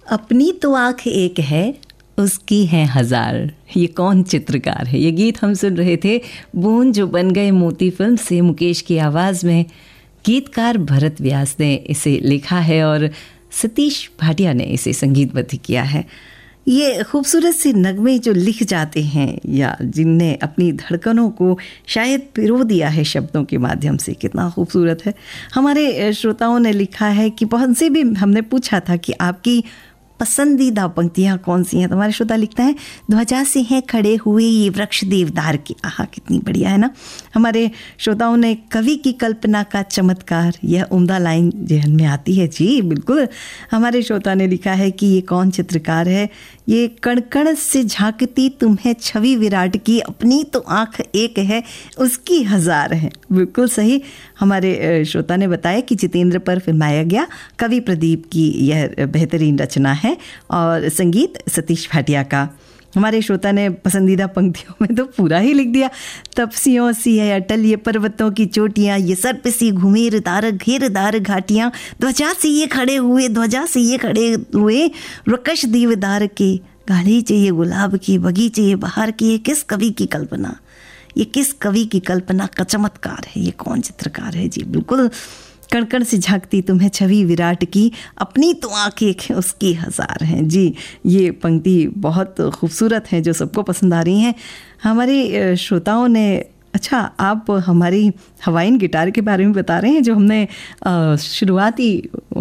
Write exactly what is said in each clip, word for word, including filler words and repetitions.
अपनी तो आँख एक है, उसकी है हजार। ये कौन चित्रकार है? ये गीत हम सुन रहे थे बूंद जो बन गए मोती फिल्म से। मुकेश की आवाज़ में गीतकार भरत व्यास ने इसे लिखा है और सतीश भाटिया ने इसे संगीतबद्ध किया है। ये खूबसूरत से नगमे जो लिख जाते हैं या जिनने अपनी धड़कनों को शायद पिरो दिया है शब्दों के माध्यम से, कितना खूबसूरत है। हमारे श्रोताओं ने लिखा है कि बहुत से भी हमने पूछा था कि आपकी पसंदीदा पंक्तियाँ कौन सी हैं, तो हमारे श्रोता लिखता है ध्वजा से हैं खड़े हुए ये वृक्ष देवदार के। आहा, कितनी बढ़िया है ना। हमारे श्रोताओं ने कवि की कल्पना का चमत्कार, यह उम्दा लाइन जहन में आती है। जी बिल्कुल। हमारे श्रोता ने लिखा है कि ये कौन चित्रकार है, ये कणकण से झांकती तुम्हें छवि विराट की, अपनी तो आँख एक है उसकी हजार है। बिल्कुल सही। हमारे श्रोता ने बताया कि जितेंद्र पर फिल्माया गया कवि प्रदीप की यह बेहतरीन रचना है और संगीत सतीश भाटिया का। हमारे श्रोता ने पसंदीदा पंक्तियों में तो पूरा ही लिख दिया। तपसियों सी है अटल ये पर्वतों की चोटियाँ, ये सर पे सी घुमेरदार घेरदार घाटियाँ, ध्वजा से ये खड़े हुए ध्वजा से ये खड़े हुए रकश दीवदार के, गाड़ी चाहिए गुलाब की बगीचे ये बहार की। ये किस कवि की कल्पना, ये किस कवि की कल्पना का चमत्कार है, ये कौन चित्रकार है। जी बिल्कुल। कणकण से झांकती तुम्हें छवि विराट की, अपनी तो आँखें उसकी हजार हैं। जी ये पंक्ति बहुत खूबसूरत है जो सबको पसंद आ रही हैं। हमारे श्रोताओं ने, अच्छा आप हमारी हवाइन गिटार के बारे में बता रहे हैं जो हमने शुरुआती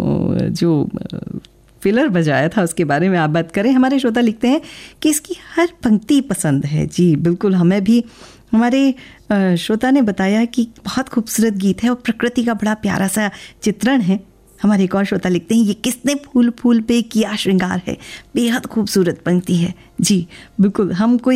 जो फिलर बजाया था उसके बारे में आप बात करें। हमारे श्रोता लिखते हैं कि इसकी हर पंक्ति पसंद है। जी बिल्कुल, हमें भी। हमारे श्रोता ने बताया कि बहुत खूबसूरत गीत है और प्रकृति का बड़ा प्यारा सा चित्रण है। हमारे एक और श्रोता लिखते हैं ये किसने फूल फूल पे किया श्रृंगार है, बेहद खूबसूरत पंक्ति है। जी बिल्कुल। हम कोई